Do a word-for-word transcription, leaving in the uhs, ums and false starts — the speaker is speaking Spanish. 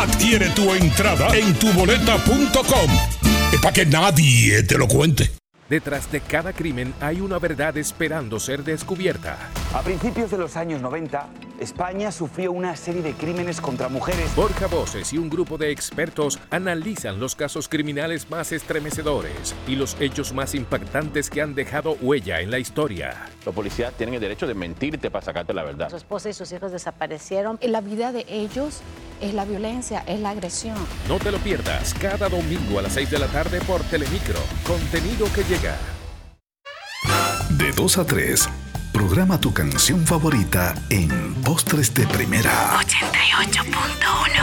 Adquiere tu entrada en tu boleta punto com. Es para que nadie te lo cuente. Detrás de cada crimen hay una verdad esperando ser descubierta. A principios de los años noventa, España sufrió una serie de crímenes contra mujeres. Borja Voces y un grupo de expertos analizan los casos criminales más estremecedores y los hechos más impactantes que han dejado huella en la historia. Los policías tienen el derecho de mentirte para sacarte la verdad. Su esposa y sus hijos desaparecieron. La vida de ellos es la violencia, es la agresión. No te lo pierdas cada domingo a las seis de la tarde por Telemicro. Contenido que llega. De dos a tres, programa tu canción favorita en Postres de Primera. ochenta y ocho punto